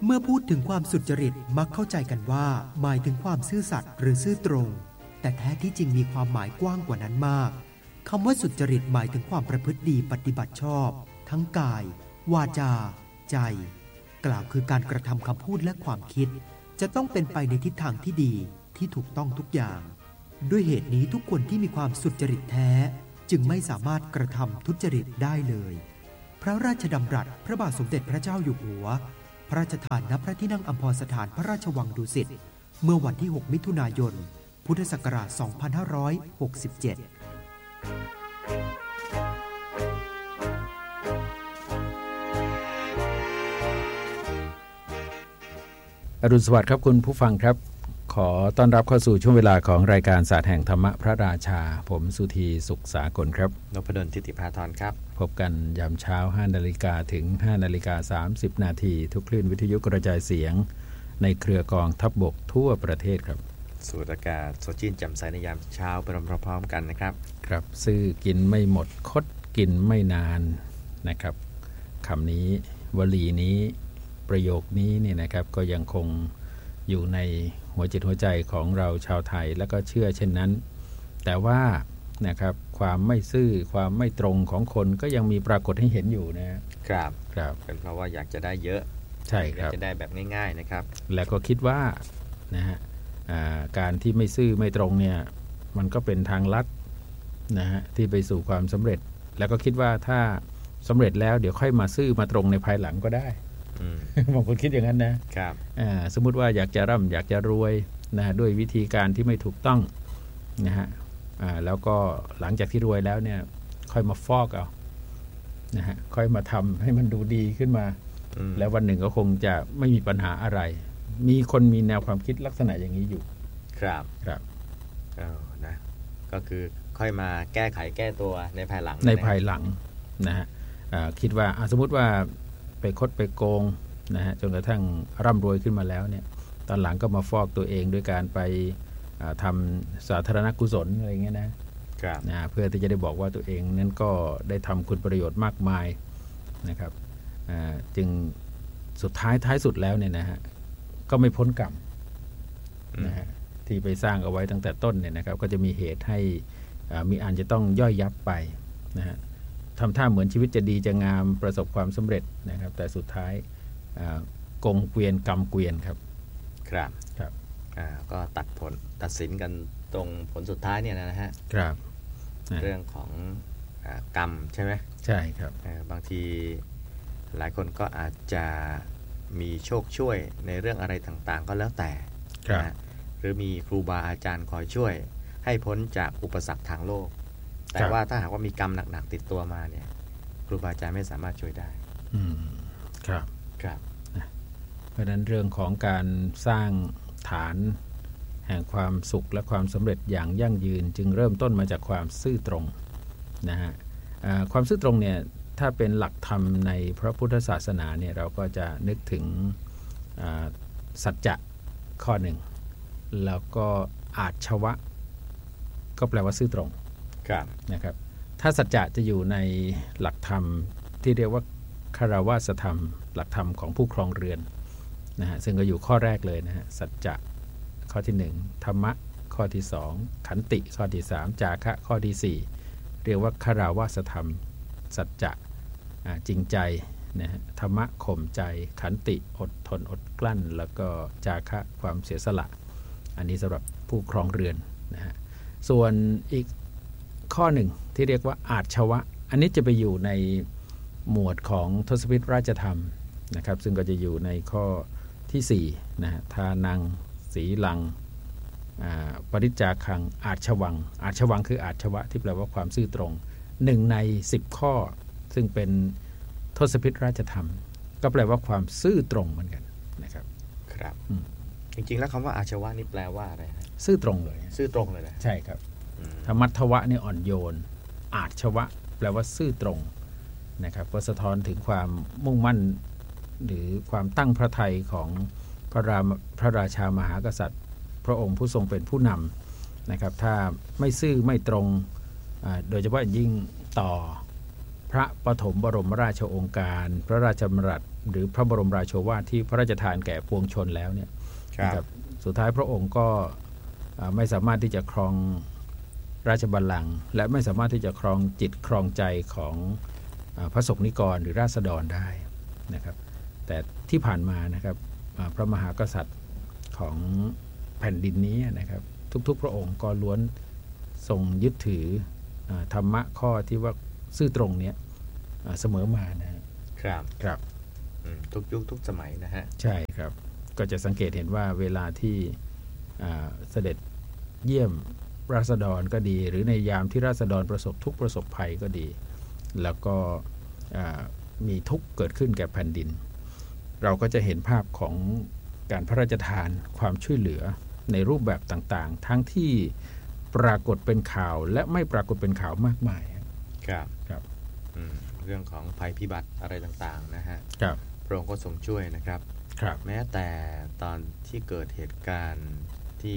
เมื่อพูดถึงความสุจริตมักเข้าใจกันว่าหมายถึงความซื่อสัตย์หรือซื่อตรงแต่แท้ที่จริงมีความหมายกว้างกว่านั้นมากคำว่าสุจริตหมายถึงความประพฤติดีปฏิบัติชอบทั้งกายวาจาใจกล่าวคือการกระทำคำพูดและความคิดจะต้องเป็นไปในทิศทางที่ดีที่ถูกต้องทุกอย่างด้วยเหตุนี้ทุกคนที่มีความสุจริตแท้จึงไม่สามารถกระทำทุจริตได้เลยพระราชดำรัสพระบาทสมเด็จพระเจ้าอยู่หัวพระราชทานณพระที่นั่งอัมพรสถานพระราชวังดุสิตเมื่อวันที่6มิถุนายนพุทธศักราช2567 อรุณสวัสดิ์ครับคุณผู้ฟังครับขอต้อนรับเข้าสู่ช่วงเวลาของรายการศาสตร์แห่งธรรมะพระราชาผมสุธีสุขสากลครับนพดลทิติภาธรครับพบกันยามเช้า 5:00 นถึง 5:30 นทุกคลื่นวิทยุกระจายเสียงในเครือกองทัพบกทั่วประเทศครับสูดอากาศสดชื่นแจ่มใสในยามเช้าไปพร้อมๆกันนะครับครับซื้อกินไม่หมดคดกินไม่นานนะครับคำนี้วลีนี้ประโยคนี้เนี่ยนะครับก็ยังคงอยู่ในหัวจิตหัวใจของเราชาวไทยแล้วก็เชื่อเช่นนั้นแต่ว่านะครับความไม่ซื่อความไม่ตรงของคนก็ยังมีปรากฏให้เห็นอยู่นะครับเป็นเพราะว่าอยากจะได้เยอะใช่ครับอยากจะได้แบบง่ายๆนะครับแล้วก็คิดว่านะฮะการที่ไม่ซื่อไม่ตรงเนี่ยมันก็เป็นทางลัดนะฮะที่ไปสู่ความสำเร็จแล้วก็คิดว่าถ้าสำเร็จแล้วเดี๋ยวค่อยมาซื่อมาตรงในภายหลังก็ได้บางคนคิดอย่างนั้นนะครับสมมุติว่าอยากจะร่ำอยากจะรวยนะด้วยวิธีการที่ไม่ถูกต้องนะฮะแล้วก็หลังจากที่รวยแล้วเนี่ยค่อยมาฟอกเอานะฮะค่อยมาทำให้มันดูดีขึ้นมาแล้ววันหนึ่งก็คงจะไม่มีปัญหาอะไรมีคนมีแนวความคิดลักษณะอย่างนี้อยู่ครับนะก็คือค่อยมาแก้ไขแก้ตัวในภายหลังนะฮะคิดว่าสมมุติว่าไปคดไปโกงนะฮะจนกระทั่งร่ำรวยขึ้นมาแล้วเนี่ยตอนหลังก็มาฟอกตัวเองด้วยการไปทำสาธารณกุศลอะไรเงี้ยนะเพื่อที่จะได้บอกว่าตัวเองนั้นก็ได้ทำคุณประโยชน์มากมายนะครับจึงสุดท้ายสุดแล้วเนี่ยนะฮะก็ไม่พ้นกรรมนะฮะที่ไปสร้างเอาไว้ตั้งแต่ต้นเนี่ยนะครับก็จะมีเหตุให้มีอันจะต้องย่อยยับไปนะฮะทำท่าเหมือนชีวิตจะดีจะงามประสบความสำเร็จนะครับแต่สุดท้ายกงเกวียนกรรมเกวียนครับก็ตัดสินกันตรงผลสุดท้ายเนี่ยนะฮะครับเรื่องของกรรมใช่ไหมใช่ครับบางทีหลายคนก็อาจจะมีโชคช่วยในเรื่องอะไรต่างๆก็แล้วแต่นะหรือมีครูบาอาจารย์คอยช่วยให้พ้นจากอุปสรรคทางโลกแต่ว่าถ้าหากว่ามีกรรมหนักๆติดตัวมาเนี่ยครูบาอาจารย์ไม่สามารถช่วยได้ครับเพราะฉะนั้นเรื่องของการสร้างฐานแห่งความสุขและความสำเร็จอย่างยั่งยืนจึงเริ่มต้นมาจากความซื่อตรงนะฮะความซื่อตรงเนี่ยถ้าเป็นหลักธรรมในพระพุทธศาสนาเนี่ยเราก็จะนึกถึงสัจจะข้อหนึ่งแล้วก็อาชวะก็แปลว่าซื่อตรงนะครับถ้าสัจจะจะอยู่ในหลักธรรมที่เรียกว่าคารวาสธรรมหลักธรรมของผู้ครองเรือนนะฮะซึ่งก็อยู่ข้อแรกเลยนะฮะสัจจะข้อที่1ธรรมะข้อที่2ขันติข้อที่3จาคะข้อที่4เรียกว่าคารวาสธรรมสัจจะจริงใจนะฮะธรรมะข่มใจขันติอดทนอดกลั้นแล้วก็จาคะความเสียสละอันนี้สำหรับผู้ครองเรือนนะฮะส่วนอีกข้อหนึ่งที่เรียกว่าอาชวะอันนี้จะไปอยู่ในหมวดของทศพิธราชธรรมนะครับซึ่งก็จะอยู่ในข้อที่4นะฮะทานังสีลังปริจจาคังอาชวังคืออาชวะที่แปลว่าความซื่อตรง1ใน10ข้อซึ่งเป็นทศพิธราชธรรมก็แปลว่าความซื่อตรงเหมือนกันนะครับครับจริงๆแล้วคำว่าอาชวะนี่แปลว่าอะไรซื่อตรงเลยนะใช่ครับธรรมัทวะนี่อ่อนโยนอาชวะแปลว่าซื่อตรงนะครับก็สะท้อนถึงความมุ่งมั่นหรือความตั้งพระทัยของพระราชามหากษัตริย์พระองค์ผู้ทรงเป็นผู้นำนะครับถ้าไม่ซื่อไม่ตรงโดยเฉพาะยิ่งต่อพระปฐมบรมราชโองการพระราชดำรัสหรือพระบรมราโชวาทที่พระราชทานแก่ปวงชนแล้วเนี่ยนะครับสุดท้ายพระองค์ก็ไม่สามารถที่จะครองราชบัลลังก์และไม่สามารถที่จะครองจิตครองใจของพระสงฆ์นิกรหรือราษฎรได้นะครับแต่ที่ผ่านมานะครับพระมหากษัตริย์ของแผ่นดินนี้นะครับทุกๆพระองค์ก็ล้วนทรงยึดถือธรรมะข้อที่ว่าซื่อตรงเนี้ยเสมอมานะครับครับทุกยุคทุกสมัยนะฮะใช่ครับก็จะสังเกตเห็นว่าเวลาที่เสด็จเยี่ยมราษฎรก็ดีหรือในยามที่ราษฎรประสบทุกข์ประสบภัยก็ดีแล้วก็มีทุกข์เกิดขึ้นแก่แผ่นดินเราก็จะเห็นภาพของการพระราชทานความช่วยเหลือในรูปแบบต่างๆทั้งที่ปรากฏเป็นข่าวและไม่ปรากฏเป็นข่าวมากมายครับครับเรื่องของภัยพิบัติอะไรต่างๆนะฮะครับพระองค์ก็ทรงช่วยนะครับครับแม้แต่ตอนที่เกิดเหตุการณ์ที่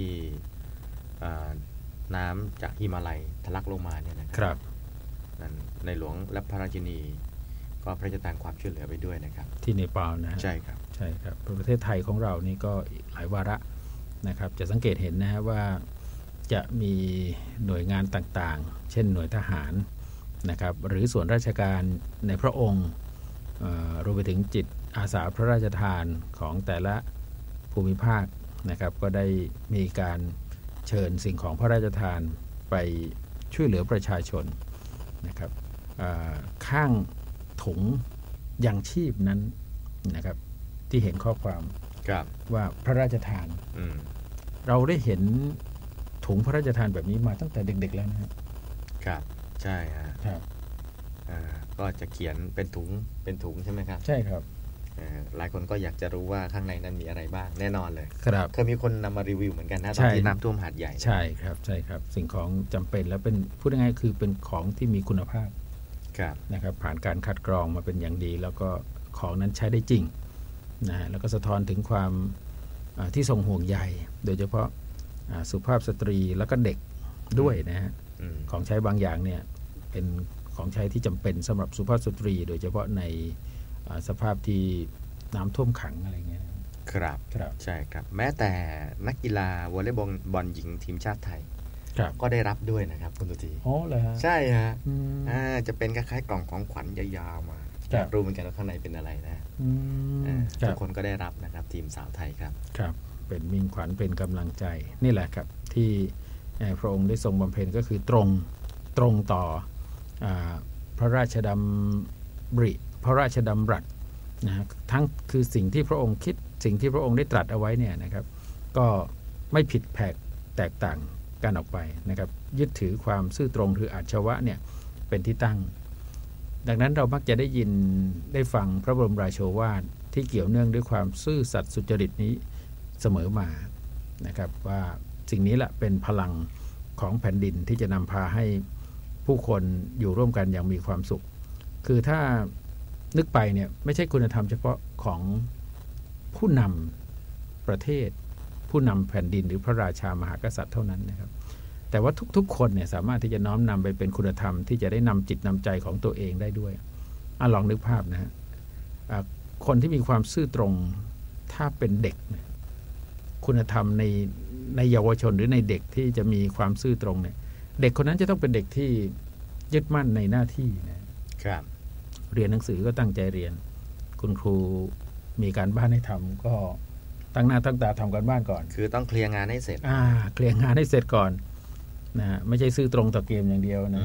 น้ำจากหิมาลัยทะลักลงมาเนี่ยนะครับนั่นในหลวงและพระราชินีก็พระราชทานความช่วยเหลือไปด้วยนะครับที่เนปาลนะใช่ครับใช่ครับประเทศไทยของเรานี่ก็หลายวาระนะครับจะสังเกตเห็นนะฮะว่าจะมีหน่วยงานต่างๆเช่นหน่วยทหารนะครับหรือส่วนราชการในพระองค์รวมไปถึงจิตอาสาพระราชทานของแต่ละภูมิภาคนะครับก็ได้มีการเชิญสิ่งของพระราชทานไปช่วยเหลือประชาชนนะครับข้างถุงยังชีพนั้นนะครับที่เห็นข้อความว่าพระราชทานเราได้เห็นถุงพระราชทานแบบนี้มาตั้งแต่เด็กๆแล้วนะครับใช่ครับก็จะเขียนเป็นถุงใช่ไหมครับใช่ครับหลายคนก็อยากจะรู้ว่าข้างในนั้นมีอะไรบ้างแน่นอนเลยครับเคยมีคนนำมารีวิวเหมือนกันนะตอนที่น้ำท่วมหาดใหญ่ใช่ครับใช่ครับสิ่งของจำเป็นและเป็นพูดง่ายๆคือเป็นของที่มีคุณภาพนะครับผ่านการคัดกรองมาเป็นอย่างดีแล้วก็ของนั้นใช้ได้จริงนะแล้วก็สะท้อนถึงความที่ทรงห่วงใยโดยเฉพาะสุภาพสตรีแล้วก็เด็กด้วยนะฮะของใช้บางอย่างเนี่ยเป็นของใช้ที่จำเป็นสำหรับสุภาพสตรีโดยเฉพาะในสภาพที่น้ำท่วมขังอะไรเงี้ยครับใช่ครับแม้แต่นักกีฬาวอลเลย์บอลหญิงทีมชาติไทยก็ได้รับด้วยนะครับคุณตุตีอ๋อเลยฮะใช่ฮะจะเป็นคล้ายๆกล่องของขวัญยาวๆมาอยากรู้เหมือนกันว่าข้างในเป็นอะไรนะทุกคนก็ได้รับนะครับทีมสาวไทยครับครับเป็นมิ่งขวัญเป็นกำลังใจนี่แหละครับที่พระองค์ได้ทรงบำเพ็ญก็คือตรงต่อพระราชดำริพระราชดำรัสนะทั้งคือสิ่งที่พระองค์คิดสิ่งที่พระองค์ได้ตรัสเอาไว้เนี่ยนะครับก็ไม่ผิดแผกแตกต่างกันออกไปนะครับยึดถือความซื่อตรงหรืออาชวะเนี่ยเป็นที่ตั้งดังนั้นเรามักจะได้ยินได้ฟังพระบรมราโชวาทที่เกี่ยวเนื่องด้วยความซื่อสัตย์สุจริตนี้เสมอมานะครับว่าสิ่งนี้แหละเป็นพลังของแผ่นดินที่จะนำพาให้ผู้คนอยู่ร่วมกันอย่างมีความสุขคือถ้านึกไปเนี่ยไม่ใช่คุณธรรมเฉพาะของผู้นำประเทศผู้นำแผ่นดินหรือพระราชามหากษัตริย์เท่านั้นนะครับแต่ว่าทุกๆคนเนี่ยสามารถที่จะน้อมนำไปเป็นคุณธรรมที่จะได้นำจิตนำใจของตัวเองได้ด้วยลองนึกภาพนะฮะคนที่มีความซื่อตรงถ้าเป็นเด็กคุณธรรมในเยาวชนหรือในเด็กที่จะมีความซื่อตรงเนี่ยเด็กคนนั้นจะต้องเป็นเด็กที่ยึดมั่นในหน้าที่นะครับเรียนหนังสือก็ตั้งใจเรียนคุณครูมีการบ้านให้ทำก็ตั้งหน้าตั้งตาทำการบ้านก่อนคือต้องเคลียร์งานให้เสร็จเคลียร์งานให้เสร็จก่อนนะไม่ใช่ซื่อตรงต่อเกมอย่างเดียวนะ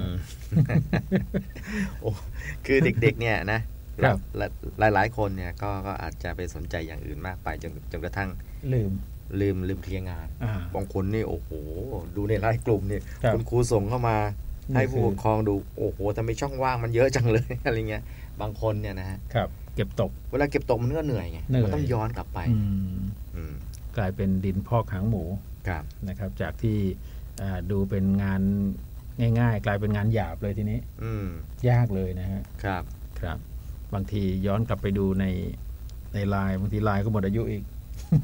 โอ้คือเด็กๆเนี่ยนะหลายคนเนี่ยก็อาจจะไปสนใจอย่างอื่นมากไปจนกระทั่งลืมเคลียร์งานบางคนนี่โอ้โหดูในไลน์กลุ่มนี่คุณครูส่งเข้ามาให้ผู้ปกครองดูโอ้โหทำไมช่องว่างมันเยอะจังเลยอะไรเงี้ยบางคนเนี่ยนะฮะเก็บตกเวลาเก็บตกมันก็เหนื่อยไงมันต้องย้อนกลับไปกลายเป็นดินพอกหางหมูนะครับจากที่ดูเป็นงานง่ายๆกลายเป็นงานหยาบเลยทีนี้ยากเลยนะฮะครับบางทีย้อนกลับไปดูในไลน์บางทีไลน์ก็หมดอายุอีก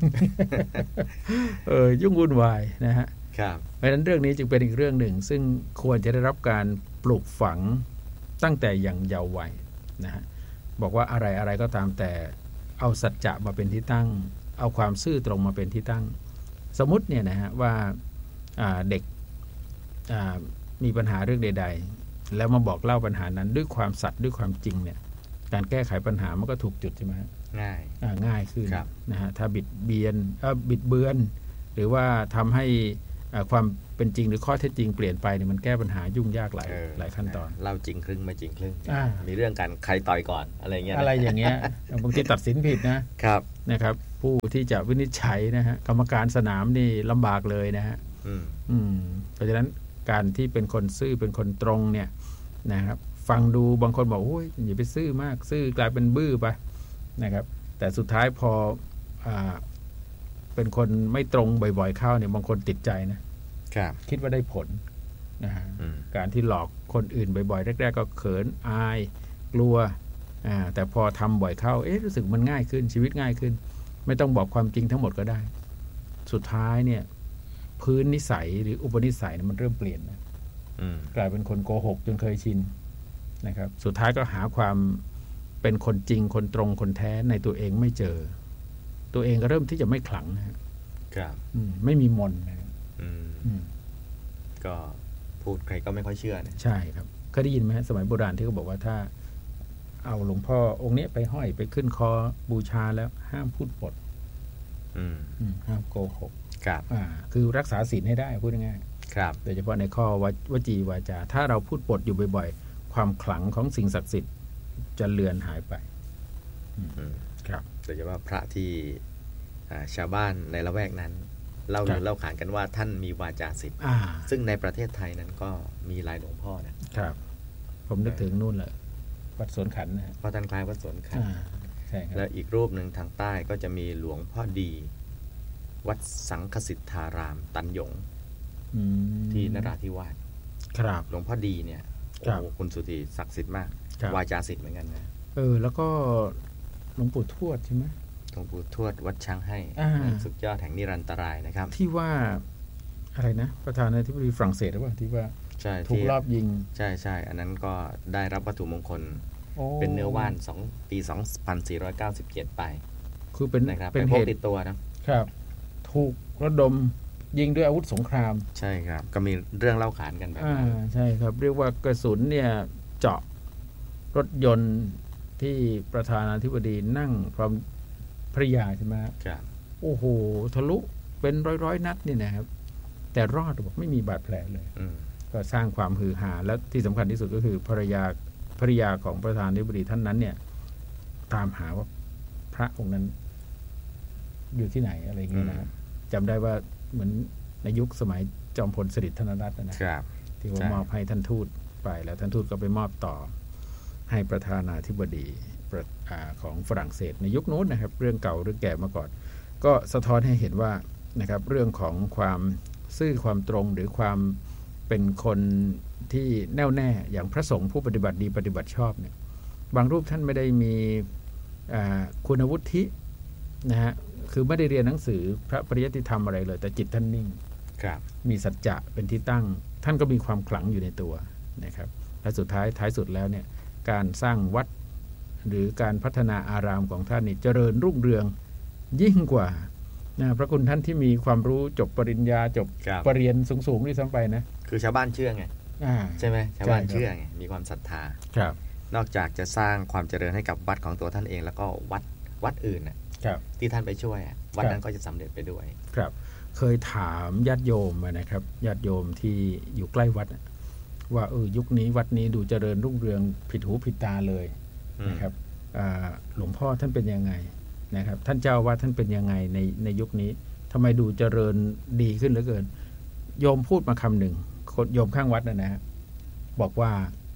ยุ่งวุ่นวายนะฮะเพราะฉะนั้นเรื่องนี้จึงเป็นอีกเรื่องหนึ่งซึ่งควรจะได้รับการปลูกฝังตั้งแต่อย่างเยาว์วัยนะฮะบอกว่าอะไรก็ตามแต่เอาสัจจะมาเป็นที่ตั้งเอาความซื่อตรงมาเป็นที่ตั้งสมมุติเนี่ยนะฮะว่าเด็กมีปัญหาเรื่องใดๆแล้วมาบอกเล่าปัญหานั้นด้วยความสัตย์ด้วยความจริงเนี่ยการแก้ไขปัญหามันก็ถูกจุดใช่ไหมง่ายขึ้นนะฮะถ้าบิดเบือนหรือว่าทำให้ความเป็นจริงหรือข้อเท็จจริงเปลี่ยนไปเนี่ยมันแก้ปัญหายุ่งยากหลายขั้นตอนเล่าจริงครึ่งไม่จริงครึ่งมีเรื่องการใครต่อยก่อนอะไรเงี้ยบางทีตัดสินผิดนะครับผู้ที่จะวินิจฉัยนะฮะกรรมการสนามนี่ลำบากเลยนะฮะเพราะฉะนั้นการที่เป็นคนซื่อเป็นคนตรงเนี่ยนะครับฟังดูบางคนบอกโอ้ยอย่าไปซื่อมากซื่อกลายเป็นบื้อไปนะครับแต่สุดท้ายพอเป็นคนไม่ตรงบ่อยๆเข้าเนี่ยบางคนติดใจนะคิดว่าได้ผลนะฮะการที่หลอกคนอื่นบ่อยๆแรกๆก็เขินอายกลัวแต่พอทำบ่อยเข้ารู้สึกมันง่ายขึ้นชีวิตง่ายขึ้นไม่ต้องบอกความจริงทั้งหมดก็ได้สุดท้ายเนี่ยพื้นนิสัยหรืออุปนิสัยมันเริ่มเปลี่ยนนะกลายเป็นคนโกหกจนเคยชินนะครับสุดท้ายก็หาความเป็นคนจริงคนตรงคนแท้ในตัวเองไม่เจอตัวเองก็เริ่มที่จะไม่ขลังนะครับไม่มีมนนะครับก็พูดใครก็ไม่ค่อยเชื่อใช่ครับเคยได้ยินไหมสมัยโบราณที่เขาบอกว่าถ้าเอาหลวงพ่อองค์นี้ไปห้อยไปขึ้นคอบูชาแล้วห้ามพูดปดห้ามโกหกคือรักษาศีลให้ได้พูดง่ายๆโดยเฉพาะในข้อวจีวาจาถ้าเราพูดปดอยู่บ่อยๆความขลังของสิ่งศักดิ์สิทธิ์จะเลือนหายไปครับโดยเฉพาะพระที่ชาวบ้านในละแวกนั้นเล่าเล่าขานกันว่าท่านมีวาจาศิษย์ซึ่งในประเทศไทยนั้นก็มีหลายหลวงพ่อนะครับผมนึกถึงนู่นเลยวัดสวนขันนะพ่อท่านคล้ายวัดสวนขันใช่แล้วอีกรูปหนึ่งทางใต้ก็จะมีหลวงพ่อดีวัดสังฆสิทธารามตันหยงที่นราธิวาสหลวงพ่อดีเนี่ยโอ้คุณสุธีศักดิ์สิทธิ์มากวาจาศิษย์เหมือนกันนะแล้วก็หลวงปู่ทวดใช่ไหมหลวงปู่ทวดวัดช้างให้สุดยอดแห่งนิรันตรายนะครับที่ว่าอะไรนะประธานาธิบดีฝรั่งเศสหรือเปล่าที่ว่าถูกรอบยิงใช่อันนั้นก็ได้รับวัตถุมงคลเป็นเนื้อว่านปี 2497 ไปคือเป็นนะครับเป็นพกติดตัวนะครับถูกระดมยิงด้วยอาวุธสงครามใช่ครับก็มีเรื่องเล่าขานกันแบบนั้นใช่ครับเรียกว่ากระสุนเนี่ยเจาะรถยนต์ที่ประธานาธิบดีนั่งพร้อมภริยาใช่ไหมครับโอ้โหทะลุเป็นร้อยนัดนี่นะครับแต่รอดบอกไม่มีบาดแผลเลยก็สร้างความฮือฮาและที่สำคัญที่สุดก็คือภริยาของประธานาธิบดีท่านนั้นเนี่ยตามหาว่าพระองค์นั้นอยู่ที่ไหนอะไรเงี้ยนะจำได้ว่าเหมือนในยุคสมัยจอมพลสฤษดิ์ธนรัตน์นะครับที่ว่ามอบให้ท่านทูตไปแล้วท่านทูตก็ไปมอบต่อให้ประธานาธิบดีของฝรั่งเศสในยุคนู้นนะครับเรื่องเก่าเรื่องแก่มาก่อนก็สะท้อนให้เห็นว่านะครับเรื่องของความซื่อความตรงหรือความเป็นคนที่แน่วแน่อย่างพระสงฆ์ผู้ปฏิบัติดีปฏิบัติชอบเนี่ยบางรูปท่านไม่ได้มีคุณวุฒินะฮะคือไม่ได้เรียนหนังสือพระปริยัติธรรมอะไรเลยแต่จิตท่านนิ่งมีสัจจะเป็นที่ตั้งท่านก็มีความขลังอยู่ในตัวนะครับและสุดท้ายสุดแล้วเนี่ยการสร้างวัดหรือการพัฒนาอารามของท่านนี่เจริญรุ่งเรืองยิ่งกว่าพระคุณท่านที่มีความรู้จบปริญญาจบปรริญญาสูงๆด้วยซ้ำไปนะคือชาวบ้านเชื่อไงใช่ไหมชาวบ้านเชื่อไงมีความศรัทธาครับนอกจากจะสร้างความเจริญให้กับวัดของตัวท่านเองแล้วก็วัดอื่นที่ท่านไปช่วยวัดนั้นก็จะสำเร็จไปด้วยครับเคยถามญาติโยมนะครับญาติโยมที่อยู่ใกล้วัดว่ายุคนี้วัดนี้ดูเจริญรุ่งเรืองผิดหูผิดตาเลยนะครับหลวงพ่อท่านเป็นยังไงนะครับท่านเจ้าว่าท่านเป็นยังไงในยุคนี้ทำไมดูเจริญดีขึ้นเหลือเกินโยมพูดมาคำหนึ่งโยมข้างวัดนะฮะบอกว่า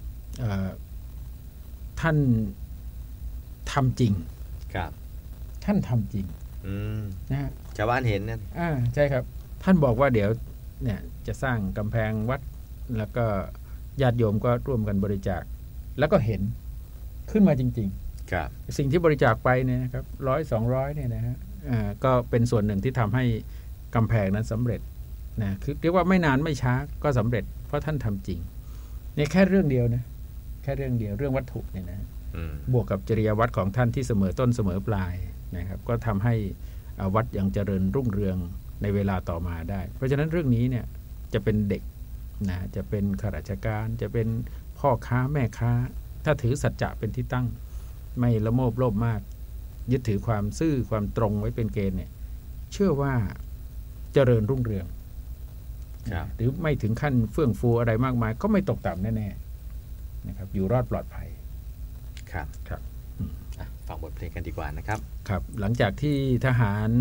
ท่านทำจริงครับท่านทำจริงนะฮะชาวบ้านเห็นนะใช่ครับท่านบอกว่าเดี๋ยวเนี่ยจะสร้างกำแพงวัดแล้วก็ญาติโยมก็ร่วมกันบริจาคแล้วก็เห็นขึ้นมาจริงๆครับสิ่งที่บริจาคไปเนี่ยนะครับ100-200เนี่ยนะฮะก็เป็นส่วนหนึ่งที่ทำให้กำแพงนั้นสำเร็จนะคือเรียกว่าไม่นานไม่ช้าก็สำเร็จเพราะท่านทำจริงเนี่ยแค่เรื่องเดียวนะแค่เรื่องเดียวเรื่องวัตถุเนี่ยนะบวกกับจริยวัตรของท่านที่เสมอต้นเสมอปลายนะครับก็ทำให้วัดยังเจริญรุ่งเรืองในเวลาต่อมาได้เพราะฉะนั้นเรื่องนี้เนี่ยจะเป็นเด็กนะจะเป็นข้าราชการจะเป็นพ่อค้าแม่ค้าถ้าถือสัจจะเป็นที่ตั้งไม่ละโมบโลภมากยึดถือความซื่อความตรงไว้เป็นเกณฑ์เนี่ยเชื่อว่าเจริญรุ่งเรืองหรือไม่ถึงขั้นเฟื่องฟูอะไรมากมายก็ไม่ตกต่ำแน่ๆนะครับอยู่รอดปลอดภัยครับฟังบทเพลงกันดีกว่านะครับครับหลังจากที่ทหาร